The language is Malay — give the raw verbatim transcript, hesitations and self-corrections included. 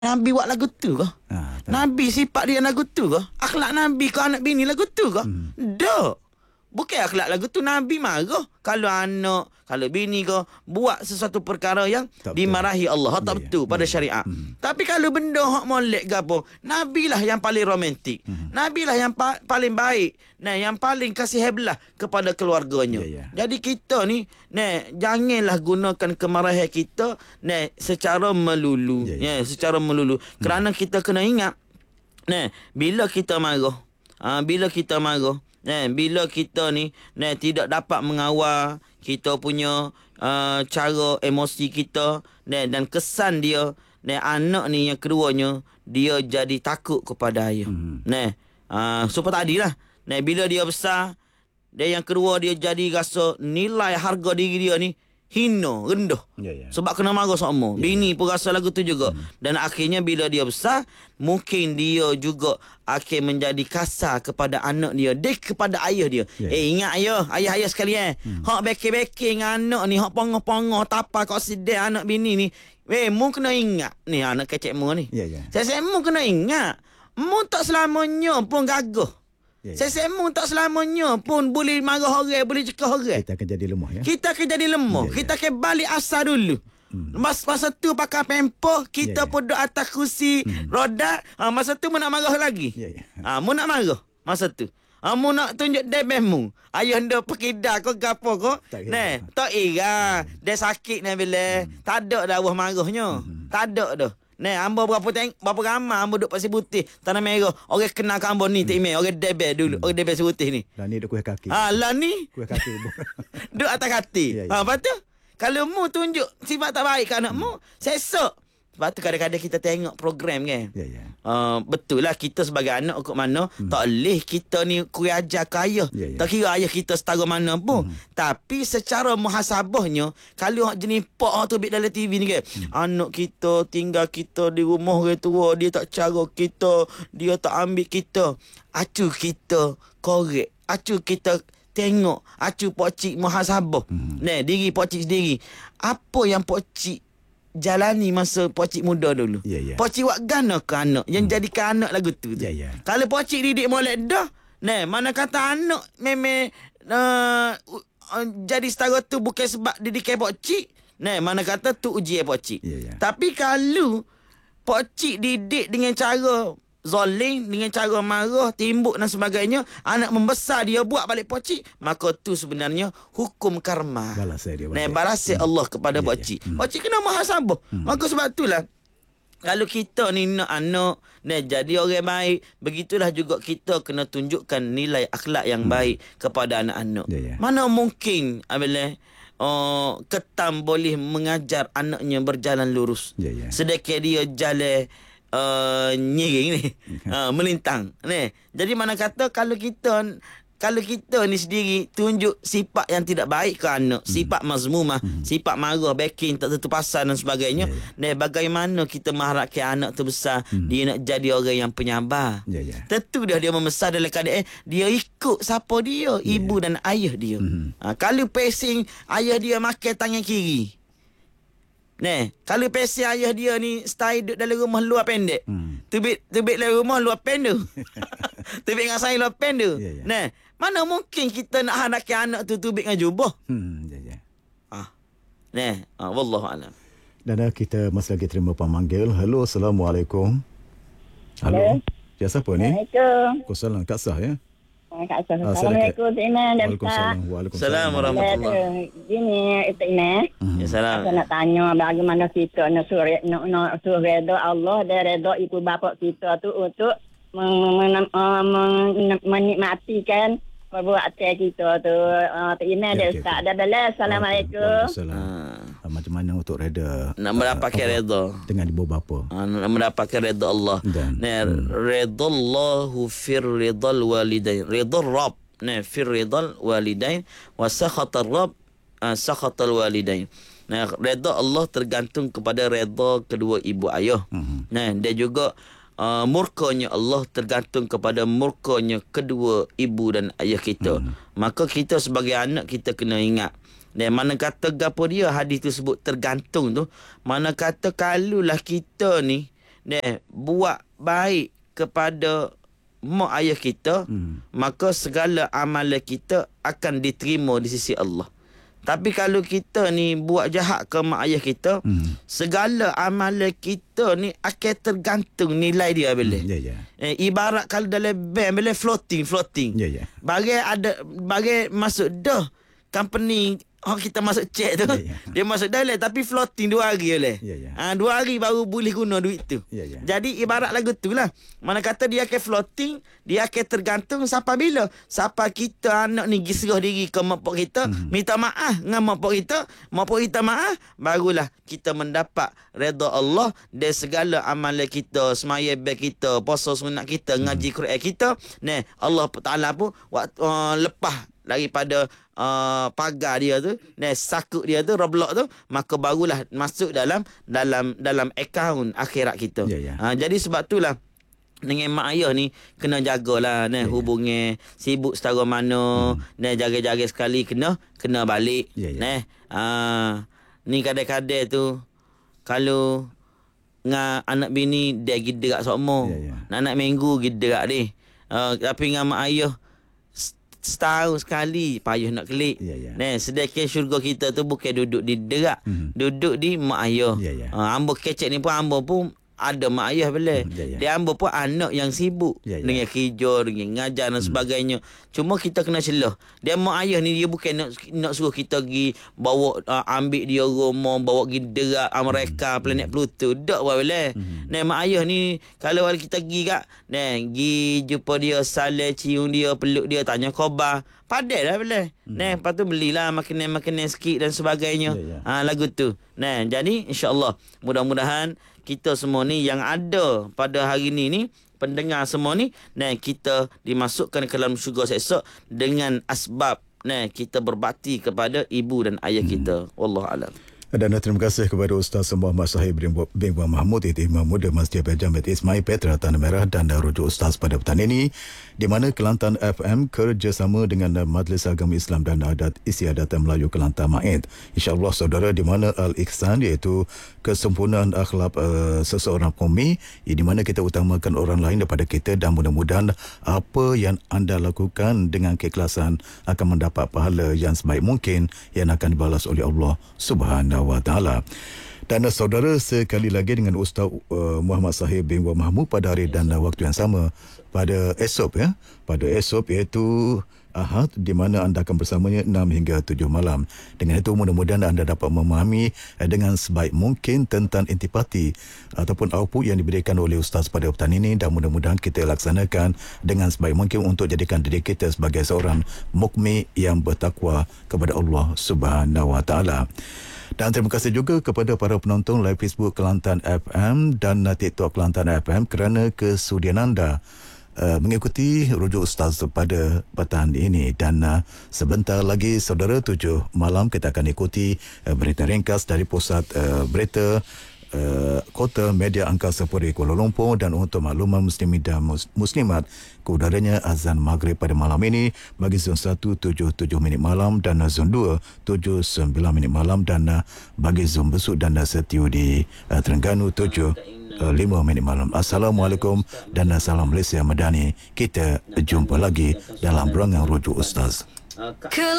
Nabi buat lagu tu ke? Ha, Nabi sifat dia lagu tu ke? Akhlak Nabi ke anak bini lagu tu ke? Hmm. Dak. Bukan akhlak lagu tu Nabi marah kalau anak, kalau bini ke buat sesuatu perkara yang tak dimarahi betul. Allah, tak ya, betul ya, pada ya, syariat. Hmm. Tapi kalau benda hak molek ke apa, Nabi lah yang paling romantik. Hmm. Nabi lah yang pa- paling baik. Nah, yang paling kasih hebelah kepada keluarganya. Ya, ya. Jadi kita ni, nah, janganlah gunakan kemarahan kita nah secara melulu. Ya, ya. Ya, secara melulu. Hmm. Kerana kita kena ingat, nah, bila kita marah, uh, bila kita marah, nah, bila kita ni nah, tidak dapat mengawal kita punya uh, cara emosi kita nah, dan kesan dia, nah, anak ni yang keduanya dia jadi takut kepada ayah. Hmm. Nah, uh, supaya tadi lah. Nah, bila dia besar, dia yang kedua dia jadi rasa nilai harga diri dia ni hina, rendah. Ya, ya. Sebab kena marah sama. Ya, bini ya. pun rasa lagu tu juga. Hmm. Dan akhirnya bila dia besar, mungkin dia juga akan menjadi kasar kepada anak dia. Dia kepada ayah dia. Ya, eh, ya. ingat ayah. Ayah-ayah sekalian. Hmm. Hak beki-beki dengan anak ni. Hak pongoh-pongoh tapa kau sidai anak bini ni. Weh, mu kena ingat. Ni anak kecek mu ni. Ya, ya. Saya-saya mu kena ingat. Mu tak selamanya pun gagah. Ya, ya. Saya semu tak selamanya pun boleh marah orang, boleh cekah orang. Kita akan jadi lemah ya. Kita akan jadi lemah. Ya, ya. Kita akan balik asal dulu. Hmm. Mas, masa tu pakai pempoh, kita ya, ya. pun duduk atas kursi hmm. roda. Ha, masa tu mu nak marah lagi. Ya, ya. Ha, mu nak marah masa tu. Ha, mu nak tunjuk debeh mu. Ayah anda pekidah kau gapo kau. Nah, tak ira. Hmm. Dia sakit ni bila. Hmm. Tak ada dah awak marahnya. Hmm. Tak ada dah. Nah, hamba berapa teng berapa ramai hamba duduk pasir putih, tanah merah. Orang kenal ke hamba ni, hmm. tak email. Orang debel dulu. Hmm. Orang debel pasir putih ni. Lah ni duduk kuih kaki. Ah, lah ni. Kuih kaki. Duduk atas kaki. Ya, ya. Ha, lepas tu, kalau mu tunjuk sifat tak baik ke anak hmm. mu, sesok. Sebab tu kadang-kadang kita tengok program kan. Ya, ya. Uh, betul lah kita sebagai anak ukut mana, hmm. tak boleh kita ni kuih ajar ke ayah. Ya, ya. Tak kira ayah kita setara mana pun. Hmm. Tapi secara muhasabahnya, kalau jenis pok tu bit dalam T V ni kan, hmm. anak kita tinggal kita di rumah orang tua, dia tak cara kita, dia tak ambil kita. Acu kita korek. Acu kita tengok. Acu pokcik muhasabah. Hmm. Nah, diri pokcik sendiri. Apa yang pokcik jalani masa pocik muda dulu. Yeah, yeah. Pocik buat gana ke anak yang hmm. jadikan anak lagu tu. Yeah, yeah. Kalau pocik didik molek dah, nah, mana kata anak memang uh, uh, jadi setara tu bukan sebab didikan pocik. Nah, mana kata tu ujian pocik. Yeah, yeah. Tapi kalau pocik didik dengan cara zoling, dengan cara marah, timbuk dan sebagainya, anak membesar dia buat balik pocik, maka tu sebenarnya hukum karma. Balas dia. Nah, balas hmm. Allah kepada yeah, pocik. Yeah. Hmm. Pocik kena muhasabah. Hmm. Maka sebab itulah kalau kita ni nak anak nah, jadi orang baik, begitulah juga kita kena tunjukkan nilai akhlak yang hmm. baik kepada anak-anak. Yeah, yeah. Mana mungkin apabila uh, ketam boleh mengajar anaknya berjalan lurus. Yeah, yeah. Sedekah dia jalan Uh, nyiring ni uh, melintang ni. Jadi mana kata kalau kita kalau kita ni sendiri tunjuk sifat yang tidak baik ke anak, hmm. sifat mazmumah, hmm. sifat marah, backing, tak tentu pasal dan sebagainya, yeah, yeah. Dan bagaimana kita mengharapkan anak tu besar hmm. dia nak jadi orang yang penyabar. Yeah, yeah. Tentu dah dia membesar dalam keadaan dia ikut siapa dia, yeah. ibu dan ayah dia. Hmm. Uh, kalau pesing ayah dia makan tangan kiri. Nah, kalau pesi ayah dia ni stay duduk dalam rumah luar pendek. Hmm. Tubik tubik dalam rumah luar pendek. Tubik dengan saya luar pendek. Yeah, yeah. Nah, mana mungkin kita nak hanakkan anak tu tubik dengan jubah? Hmm, ya ya. Ah. Nah, ah, wallahu alam. Dan kita masih lagi terima pemanggil. Halo, assalamualaikum. Halo. Ya, siapa ni? Waalaikumsalam. Waalaikumsalam. Kak Sah ya? Assalamualaikum, Tok Iman. Waalaikumsalam. Waalaikumsalam warahmatullahi. Gini, Tok Iman. Ya, salam. Saya nak tanya bagaimana kita nak surat nak nak surat redha Allah dan redha ibu bapa kita tu untuk menikmatikan perbuatan kita tu. Tok Iman dah Ustaz dah balas. Assalamualaikum. Waalaikumsalam. Macam mana untuk redha? Nak mendapatkan redha dengan ibu bapa. Ha, nak mendapatkan redha Allah. Nah, redha Allahu fir ridal walidain. Ridha Rabb, nah, fir ridal walidain wa sakhatar Rabb, uh, sakhatal walidain. Nah, redha Allah tergantung kepada redha kedua ibu ayah. Uh-huh. Nah, dia juga uh, murkanya Allah tergantung kepada murkanya kedua ibu dan ayah kita. Uh-huh. Maka kita sebagai anak kita kena ingat. Dan mana kata gapo dia hadis tu sebut tergantung tu, mana kata kalulah kita ni Nah, buat baik kepada mak ayah kita, hmm. maka segala amalan kita akan diterima di sisi Allah. Tapi kalau kita ni buat jahat ke mak ayah kita, hmm. segala amalan kita ni akan tergantung nilai dia bila. Hmm, yeah, yeah. Eh, ibarat kalau dalam bank bila floating floating. Yeah, yeah. Bagai ada bagai masuk dah company. Oh, kita masuk cek tu. Yeah, yeah. Dia masuk dalam tapi floating dua hari boleh. Yeah, yeah. Ha, dua hari baru boleh guna duit tu. Yeah, yeah. Jadi ibarat lagu tu lah. Mana kata dia akan floating, dia akan tergantung sampai bila. Sampai kita anak ni serah diri ke mak pak kita, mm-hmm. minta maaf dengan mak pak kita, mak pak kita maaf, barulah kita mendapat redha Allah dan segala amalan kita, semaya baik kita, puasa sunat kita, mm-hmm. ngaji Quran kita, nah Allah Taala pun waktu uh, lepas daripada uh, pagar dia tu, nah sakut dia tu, roblok tu, maka barulah masuk dalam dalam dalam akaun akhirat kita. Yeah, yeah. Uh, jadi sebab itulah dengan mak ayah ni kena jagalah, nah yeah, hubungi yeah. sibuk setara mana, hmm. nah jaga-jaga sekali kena kena balik. Yeah, yeah. Nah uh, ni kadang-kadang tu kalau dengan anak bini dia giderak sokmo, yeah, yeah. anak minggu giderak dia. Uh, tapi dengan mak ayah setahun sekali payah nak klik. Yeah, yeah. Nah, sedekah syurga kita tu bukan duduk di derak, mm-hmm. duduk di mak ayah. Yeah, yeah. Uh, ambo kecek ni pun ambo pun ada mak ayah boleh. Mm, yeah, yeah. Dia ambo pun anak yang sibuk yeah, yeah. dengan kerja, dengan ngajar dan mm. sebagainya. Cuma kita kena celah. Dia mak ayah ni dia bukan nak nak suruh kita pergi bawa uh, ambil dia rumah, bawa pergi derak Amerika, mm. planet mm. Pluto. Tak boleh. Mm. Nah, mak ayah ni kalau kita pergi kak, nah, pergi jumpa dia, salam, cium dia, peluk dia, tanya khabar. Padai lah boleh. Mm. Nah, lepas tu belilah makanan-makanan sikit dan sebagainya. Yeah, yeah. Ha, lagu tu. Nah, jadi insya-Allah mudah-mudahan kita semua ni yang ada pada hari ni ni pendengar semua ni, nah kita dimasukkan ke dalam syurga esok dengan asbab nah kita berbakti kepada ibu dan ayah hmm. kita. Wallahu a'lam. Dan terima kasih kepada Ustaz Muhammad Sahib bin Mahmud, itu Imam Muda Masjid Jamet Ismail Petra Tanah Merah, dan rujuk Ustaz pada petang ini di mana Kelantan F M kerjasama dengan Majlis Agama Islam dan Adat Istiadat Melayu Kelantan MAID. InsyaAllah saudara, di mana Al-Ihsan iaitu kesempurnaan akhlak uh, seseorang qaumi, di mana kita utamakan orang lain daripada kita, dan mudah-mudahan apa yang anda lakukan dengan keikhlasan akan mendapat pahala yang sebaik mungkin yang akan dibalas oleh Allah Subhanahu wa taala. Dan saudara, sekali lagi dengan Ustaz uh, Muhammad Sahib bin Mahmud pada hari dan waktu yang sama pada esok ya, pada esok iaitu Ahad, di mana anda akan bersamanya enam hingga tujuh malam. Dengan itu mudah-mudahan anda dapat memahami eh, dengan sebaik mungkin tentang intipati ataupun output yang diberikan oleh Ustaz pada petang ini, dan mudah-mudahan kita laksanakan dengan sebaik mungkin untuk jadikan diri kita sebagai seorang mukmin yang bertakwa kepada Allah Subhanahu wa taala. Dan terima kasih juga kepada para penonton live Facebook Kelantan F M dan TikTok Kelantan F M kerana kesudian anda Uh, mengikuti rujuk Ustaz pada petang ini. Dan uh, sebentar lagi saudara, tujuh malam kita akan ikuti uh, berita ringkas dari pusat uh, berita uh, Kota Media Angkasa Puri Kuala Lumpur. Dan untuk makluman muslimin dan mus- muslimat, keudaranya azan maghrib pada malam ini bagi zon satu tujuh tujuh minit malam dan zon dua tujuh sembilan minit malam, dan uh, bagi zon besuk dan uh, setiu di uh, Terengganu tujuh lima minit malam. Assalamualaikum dan salam Malaysia Madani. Kita jumpa lagi dalam berangan rujuk Ustaz.